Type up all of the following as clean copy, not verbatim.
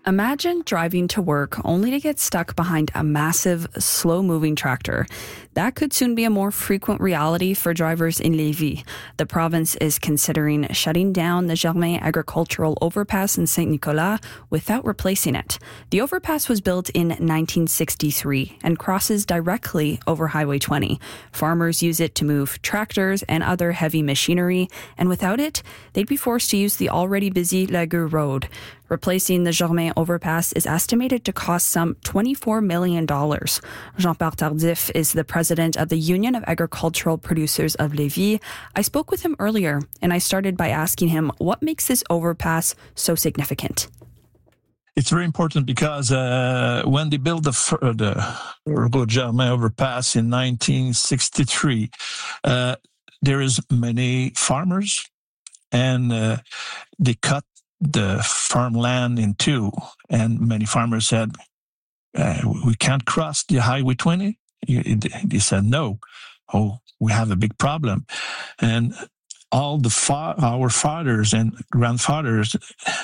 Imagine driving to work only to get stuck behind a massive, slow-moving tractor. That could soon be a more frequent reality for drivers in Lévis. The province is considering shutting down the Germain Agricultural Overpass in Saint-Nicolas without replacing it. The overpass was built in 1963 and crosses directly over Highway 20. Farmers use it to move tractors and other heavy machinery, and without it, they'd be forced to use the already busy Lagueux Road. Replacing the Germain overpass is estimated to cost some $24 million. Jean-Pierre Tardif is the president of the Union of Agricultural Producers of Lévis. I spoke with him earlier, and I started by asking him what makes this overpass so significant. It's very important because when they built the Route Germain overpass in 1963, there is many farmers, and they cut the farmland in two, and many farmers said, we can't cross the Highway 20. They said, no. Oh, we have a big problem. And all our fathers and grandfathers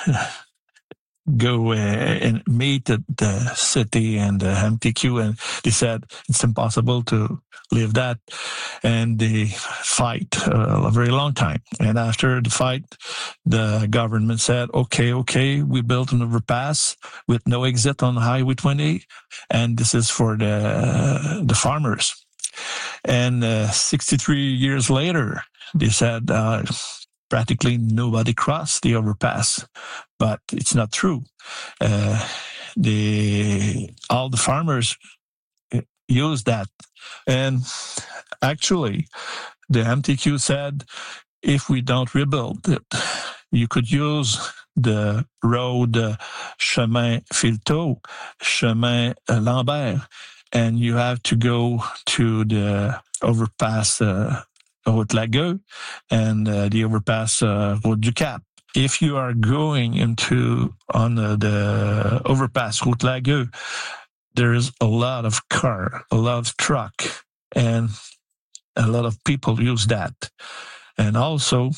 go and meet the city and the MTQ, and they said it's impossible to leave that, and they fight a very long time. And after the fight, the government said, okay, we built an overpass with no exit on Highway 20, and this is for the farmers. And 63 years later, they said practically nobody crossed the overpass, but it's not true. All the farmers use that, and actually, the MTQ said if we don't rebuild it, you could use the road Chemin Filteau, Chemin Lambert, and you have to go to the overpass Route Lagueux and the overpass Route du Cap. If you are going on the overpass Route Lagueux, there is a lot of car, a lot of truck, and a lot of people use that. And also,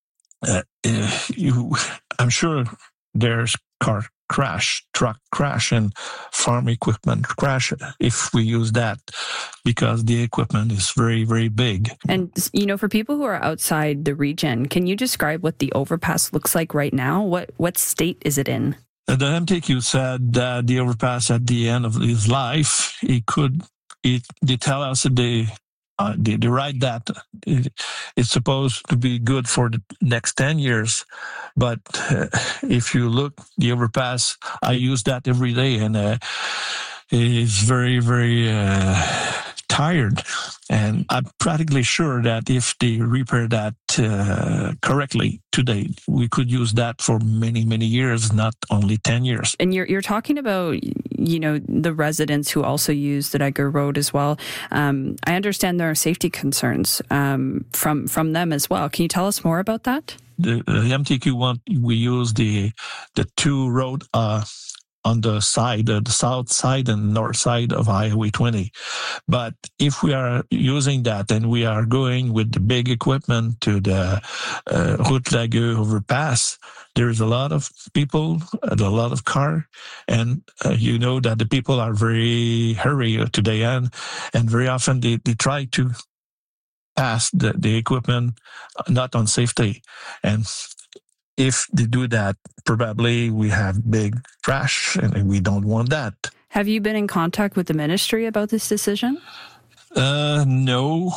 I'm sure there's truck crash, and farm equipment crash if we use that, because the equipment is very, very big. And, for people who are outside the region, can you describe what the overpass looks like right now? What state is it in? The MTQ said that the overpass at the end of his life, they tell us that they write that it's supposed to be good for the next 10 years. But if you look, the overpass, I use that every day, and it's very, very tired. And I'm practically sure that if they repair that correctly today, we could use that for many, many years, not only 10 years. And you're talking about, the residents who also use the Lagueux Road as well. I understand there are safety concerns from them as well. Can you tell us more about that? The MTQ we use the two road on the side, the south side and north side of Highway 20. But if we are using that and we are going with the big equipment to the Route Lagueux overpass, there's a lot of people, a lot of car, and you know that the people are very hurry today, and very often they try to pass the equipment not on safety. And if they do that, probably we have big crash, and we don't want that. Have you been in contact with the ministry about this decision? No.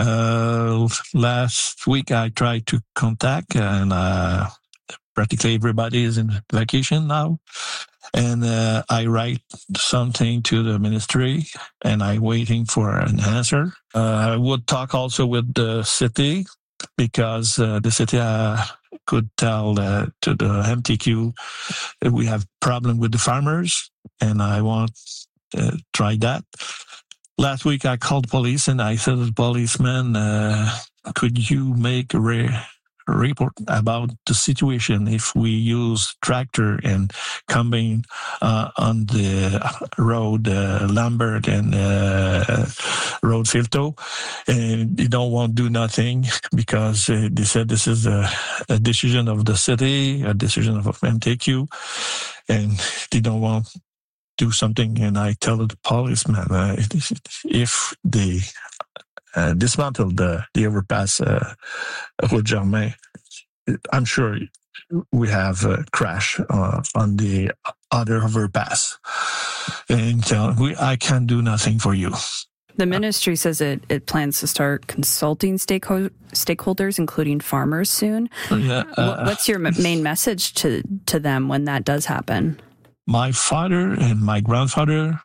Last week I tried to contact, and practically everybody is in vacation now. And I write something to the ministry, and I'm waiting for an answer. I would talk also with the city, because the city could tell to the MTQ that we have problem with the farmers, and I want to try that. Last week I called police, and I said to the policeman, could you make report about the situation if we use tractor and combine on the road Lambert and road Filto, and they don't want to do nothing because they said this is a decision of the city, a decision of MTQ, and they don't want to do something. And I tell the policeman if they dismantle the overpass Route Germain, I'm sure we have a crash on the other overpass. And I can't do nothing for you. The ministry says it plans to start consulting stakeholders, including farmers, soon. What's your main message to them when that does happen? My father and my grandfather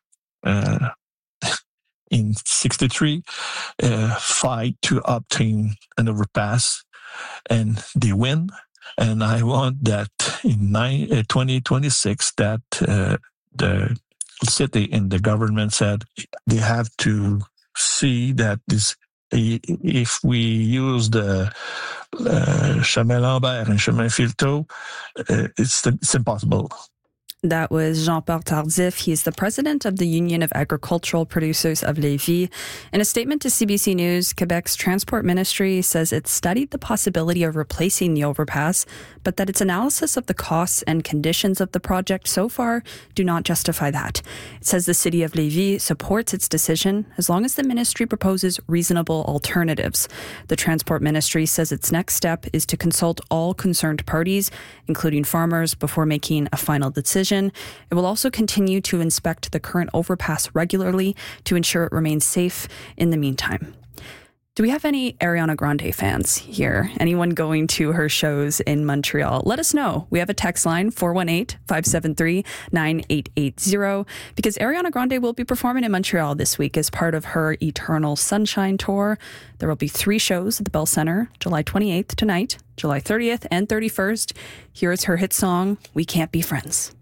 in 1963 fight to obtain an overpass, and they win. And I want that in 2026 that the city and the government said they have to see that this, if we use the Chemin Lambert and Chemin Filto, it's impossible. That was Jean-Paul Tardif. He's the president of the Union of Agricultural Producers of Lévis. In a statement to CBC News, Quebec's Transport Ministry says it studied the possibility of replacing the overpass, but that its analysis of the costs and conditions of the project so far do not justify that. It says the city of Lévis supports its decision as long as the ministry proposes reasonable alternatives. The Transport Ministry says its next step is to consult all concerned parties, including farmers, before making a final decision. It will also continue to inspect the current overpass regularly to ensure it remains safe in the meantime. Do we have any Ariana Grande fans here? Anyone going to her shows in Montreal? Let us know. We have a text line, 418-573-9880, because Ariana Grande will be performing in Montreal this week as part of her Eternal Sunshine Tour. There will be 3 shows at the Bell Centre, July 28th tonight, July 30th and 31st. Here is her hit song, We Can't Be Friends.